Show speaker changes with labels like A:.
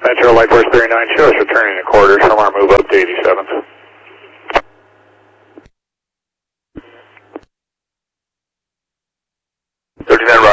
A: Metro Light Force 39, show us returning to quarters from our move up to 87th.
B: Thirty-nine